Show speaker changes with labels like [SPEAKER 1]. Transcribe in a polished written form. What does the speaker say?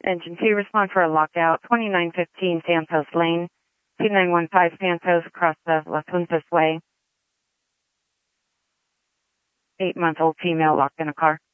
[SPEAKER 1] Engine 2, respond for a lockout, 2915 Santos Lane, 2915 Santos across the Las Juntas Way. 8-month-old female locked in a car.